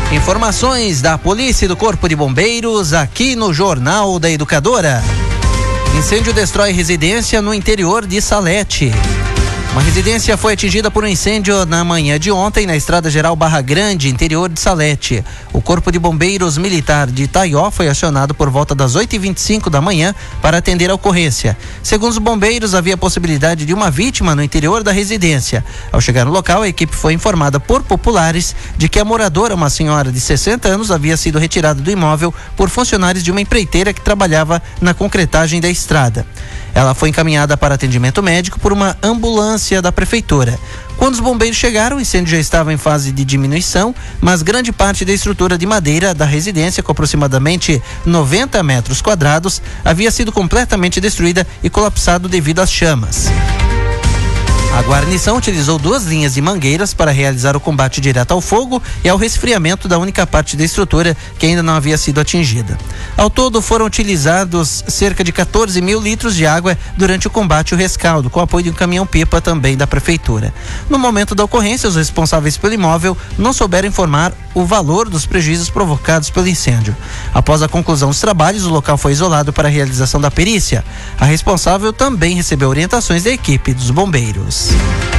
Informações da Polícia e do Corpo de Bombeiros aqui no Jornal da Educadora. Incêndio destrói residência no interior de Salete. Uma residência foi atingida por um incêndio na manhã de ontem na Estrada Geral Barra Grande, interior de Salete. O Corpo de Bombeiros Militar de Itaió foi acionado por volta das 8h25 da manhã para atender a ocorrência. Segundo os bombeiros, havia possibilidade de uma vítima no interior da residência. Ao chegar no local, a equipe foi informada por populares de que a moradora, uma senhora de 60 anos, havia sido retirada do imóvel por funcionários de uma empreiteira que trabalhava na concretagem da estrada. Ela foi encaminhada para atendimento médico por uma ambulância da prefeitura. Quando os bombeiros chegaram, o incêndio já estava em fase de diminuição, mas grande parte da estrutura de madeira da residência, com aproximadamente 90 metros quadrados, havia sido completamente destruída e colapsado devido às chamas. A guarnição utilizou 2 linhas de mangueiras para realizar o combate direto ao fogo e ao resfriamento da única parte da estrutura que ainda não havia sido atingida. Ao todo, foram utilizados cerca de 14 mil litros de água durante o combate e o rescaldo, com apoio de um caminhão-pipa também da prefeitura. No momento da ocorrência, os responsáveis pelo imóvel não souberam informar o valor dos prejuízos provocados pelo incêndio. Após a conclusão dos trabalhos, o local foi isolado para a realização da perícia. A responsável também recebeu orientações da equipe dos bombeiros.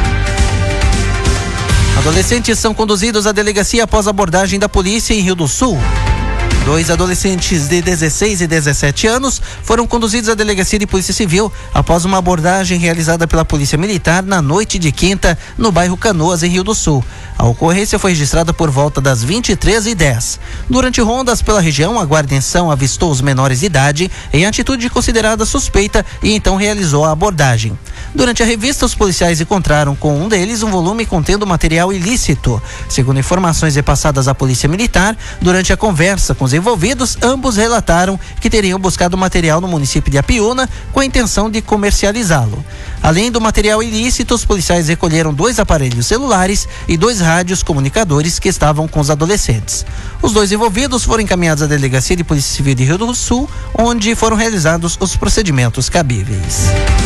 Adolescentes são conduzidos à delegacia após abordagem da polícia em Rio do Sul. 2 adolescentes de 16 e 17 anos foram conduzidos à delegacia de Polícia Civil após uma abordagem realizada pela Polícia Militar na noite de quinta no bairro Canoas, em Rio do Sul. A ocorrência foi registrada por volta das 23h10. Durante rondas pela região, a guarnição avistou os menores de idade em atitude considerada suspeita e então realizou a abordagem. Durante a revista, os policiais encontraram com um deles um volume contendo material ilícito. Segundo informações repassadas à Polícia Militar, durante a conversa com os envolvidos, ambos relataram que teriam buscado material no município de Apiúna com a intenção de comercializá-lo. Além do material ilícito, os policiais recolheram 2 aparelhos celulares e 2 rádios comunicadores que estavam com os adolescentes. Os 2 envolvidos foram encaminhados à Delegacia de Polícia Civil de Rio do Sul, onde foram realizados os procedimentos cabíveis.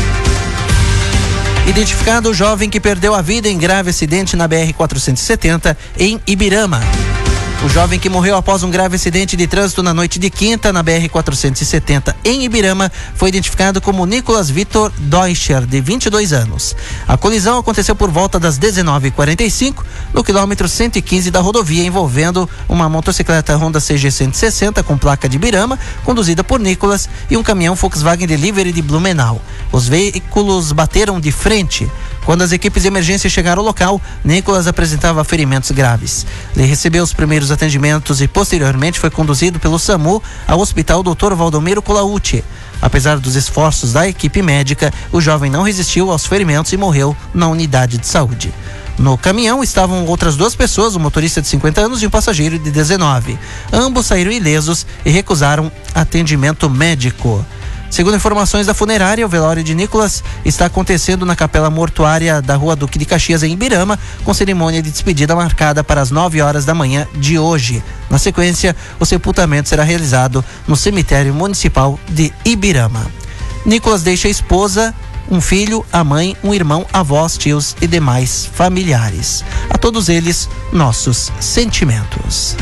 Identificado o jovem que perdeu a vida em grave acidente na BR-470 em Ibirama. O jovem que morreu após um grave acidente de trânsito na noite de quinta na BR-470 em Ibirama foi identificado como Nicolas Vitor Deutscher, de 22 anos. A colisão aconteceu por volta das 19h45 no quilômetro 115 da rodovia, envolvendo uma motocicleta Honda CG 160 com placa de Ibirama, conduzida por Nicolas, e um caminhão Volkswagen Delivery de Blumenau. Os veículos bateram de frente. Quando as equipes de emergência chegaram ao local, Nicolas apresentava ferimentos graves. Ele recebeu os primeiros atendimentos e posteriormente foi conduzido pelo SAMU ao Hospital Dr. Valdomiro Colautti. Apesar dos esforços da equipe médica, o jovem não resistiu aos ferimentos e morreu na unidade de saúde. No caminhão estavam outras 2 pessoas, um motorista de 50 anos e um passageiro de 19. Ambos saíram ilesos e recusaram atendimento médico. Segundo informações da funerária, o velório de Nicolas está acontecendo na capela mortuária da Rua Duque de Caxias, em Ibirama, com cerimônia de despedida marcada para as 9 horas da manhã de hoje. Na sequência, o sepultamento será realizado no cemitério municipal de Ibirama. Nicolas deixa a esposa, um filho, a mãe, um irmão, avós, tios e demais familiares. A todos eles, nossos sentimentos.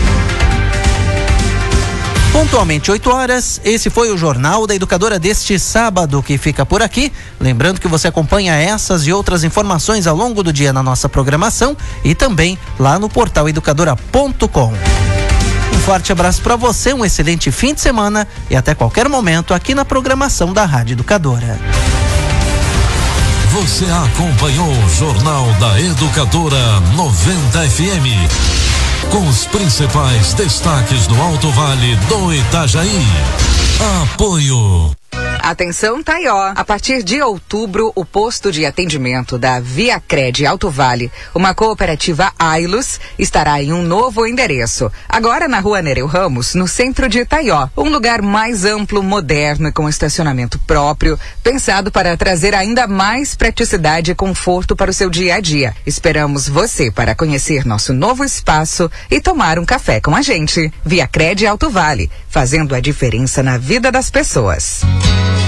Pontualmente 8 horas, esse foi o Jornal da Educadora deste sábado, que fica por aqui. Lembrando que você acompanha essas e outras informações ao longo do dia na nossa programação e também lá no portal educadora.com. Um forte abraço para você, um excelente fim de semana e até qualquer momento aqui na programação da Rádio Educadora. Você acompanhou o Jornal da Educadora 90 FM. Com os principais destaques do Alto Vale do Itajaí. Apoio. Atenção, Taió. A partir de outubro, o posto de atendimento da Viacred Alto Vale, uma cooperativa Ailus, estará em um novo endereço. Agora na Rua Nereu Ramos, no centro de Taió. Um lugar mais amplo, moderno e com estacionamento próprio, pensado para trazer ainda mais praticidade e conforto para o seu dia a dia. Esperamos você para conhecer nosso novo espaço e tomar um café com a gente. Viacred Alto Vale, fazendo a diferença na vida das pessoas.